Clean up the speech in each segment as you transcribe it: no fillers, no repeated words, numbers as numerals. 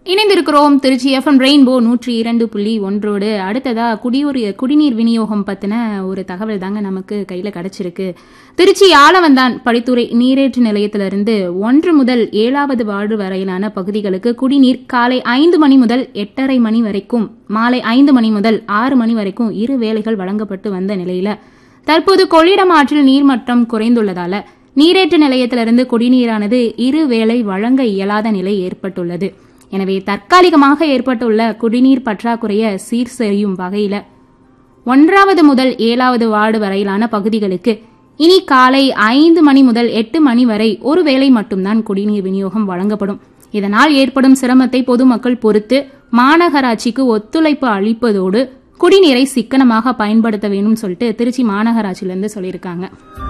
இணைந்திருக்கிறோம் Trichy FM rainbow 102.1. அடுத்ததா குடிநீர் விநியோகம் பத்தின ஒரு தகவல் தாங்க நமக்கு கையில கிடைச்சிருக்கு. திருச்சி ஆலவந்தான் படித்துறை நீரேற்று நிலையத்திலிருந்து 1 முதல் 7வது வார்டு வரையிலான பகுதிகளுக்கு குடிநீர் காலை 5 மணி முதல் 8:30 மணி வரைக்கும், மாலை 5 மணி முதல் 6 மணி வரைக்கும் 2 வேளைகள் வழங்கப்பட்டு வந்த நிலையில தற்போது கொள்ளிடம் ஆற்றில் நீர்மட்டம் குறைந்துள்ளதால நீரேற்று நிலையத்திலிருந்து குடிநீரானது 2 வேளை வழங்க இயலாத நிலை ஏற்பட்டுள்ளது. எனவே தற்காலிகமாக ஏற்பட்டுள்ள குடிநீர் பற்றாக்குறையை சீர் செய்யும் வகையில் 1வது முதல் 7வது வார்டு வரையிலான பகுதிகளுக்கு இனி காலை 5 மணி முதல் 8 மணி வரை 1 வேளை மட்டும்தான் குடிநீர் விநியோகம் வழங்கப்படும். இதனால் ஏற்படும் சிரமத்தை பொதுமக்கள் பொறுத்து மாநகராட்சிக்கு ஒத்துழைப்பு அளிப்பதோடு குடிநீரை சிக்கனமாக பயன்படுத்த வேணும்னு சொல்லிட்டு திருச்சி மாநகராட்சியிலிருந்து சொல்லியிருக்காங்க.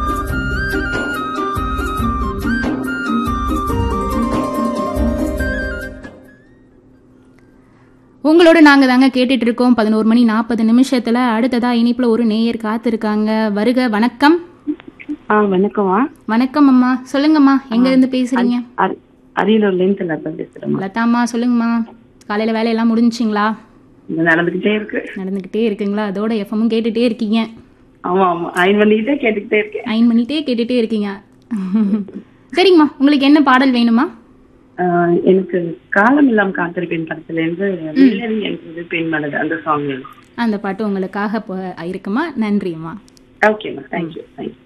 உங்களோட நாங்க தாங்க கேட்டுட்டு இருக்கோம் 11 மணி 40 நிமிஷத்துல. அடுத்ததா இனிப்புல ஒரு நேயர் காத்திருக்காங்க. வருக. வணக்கம். வணக்கம்மா. வணக்கம் அம்மா, சொல்லுங்கம்மா, எங்க இருந்து பேசுறீங்க? அரியலூர்ல இருந்து லதா பேசுறேன். லதாம்மா, சொல்லுங்கம்மா, காலையில வேலையெல்லாம் முடிஞ்சுங்களா? நடந்துகிட்டே இருக்குங்களா? அதோட எஃப்எம்மும் கேட்டுட்டே இருக்கீங்க? ஆமா ஆமா, அயன் பண்ணிட்டே கேட்டுட்டே இருக்கீங்க. சரிங்கம்மா, உங்களுக்கு என்ன பாடல் வேணுமா? எனக்கு காலம் எல்லாம் காத்திருப்பேன் படத்துல இருந்து நிலவி என்றது பெண் மனது அந்த சாங். அந்த பாட்டு உங்களுக்காக இருக்குமா? நன்றிம்மா. ஓகேம்மா, தேங்க்யூ.